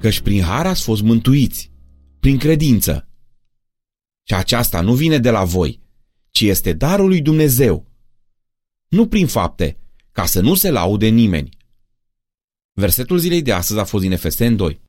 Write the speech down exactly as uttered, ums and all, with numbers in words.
căci prin har ați fost mântuiți, prin credință. Și aceasta nu vine de la voi, ci este darul lui Dumnezeu. Nu prin fapte, ca să nu se laude nimeni. Versetul zilei de astăzi a fost din Efeseni doi.